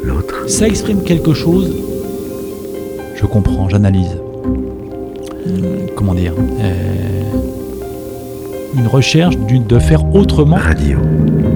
l'autre. Ça exprime quelque chose. Je comprends, j'analyse. Comment dire une recherche de faire autrement. Radio.